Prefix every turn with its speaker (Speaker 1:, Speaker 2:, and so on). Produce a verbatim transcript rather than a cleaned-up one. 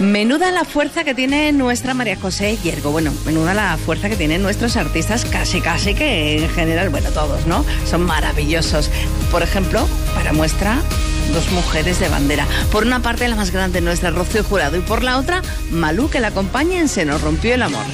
Speaker 1: Menuda la fuerza que tiene nuestra María José Yergo. Bueno, menuda la fuerza que tienen nuestros artistas, casi casi que en general, bueno, todos, ¿no? Son maravillosos. Por ejemplo, para muestra, dos mujeres de bandera. Por una parte, la más grande, nuestra Rocío Jurado, y por la otra, Malú, que la acompaña en Se nos rompió el amor.